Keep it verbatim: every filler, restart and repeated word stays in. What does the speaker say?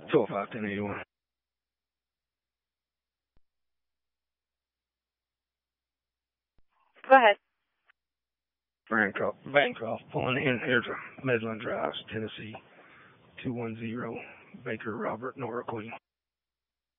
two oh five, ten eighty-one. Go ahead. Bancroft, Bancroft pulling in here to Midland Drive, Tennessee, two one zero. Baker Robert, Nora Queen.